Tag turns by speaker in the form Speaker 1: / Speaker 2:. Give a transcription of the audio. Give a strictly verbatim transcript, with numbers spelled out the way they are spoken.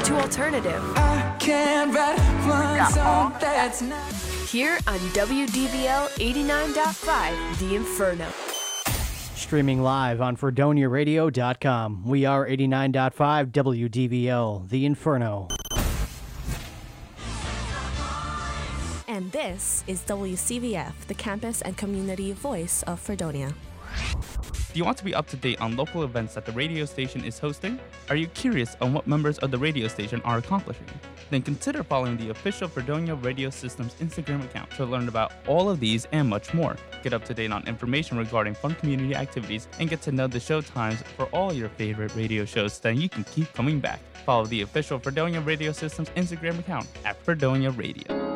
Speaker 1: to alternative.
Speaker 2: I can't write one song that's not.
Speaker 1: Here on W D V L eighty-nine point five, The Inferno.
Speaker 3: Streaming live on Fredonia Radio dot com. We are eighty-nine point five W D V L, The Inferno.
Speaker 4: And this is W C V F, the campus and community voice of Fredonia.
Speaker 5: Do you want to be up to date on local events that the radio station is hosting? Are you curious on what members of the radio station are accomplishing? Then consider following the official Fredonia Radio Systems Instagram account to learn about all of these and much more. Get up to date on information regarding fun community activities and get to know the show times for all your favorite radio shows so you can keep coming back. Follow the official Fredonia Radio Systems Instagram account at Fredonia Radio.